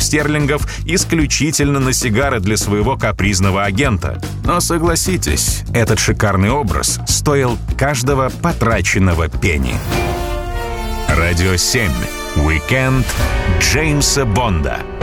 стерлингов исключительно на сигары для своего капризного агента. Но согласитесь, этот шикарный образ стоил каждого потраченного пенни. Радио 7. Уикенд Джеймса Бонда.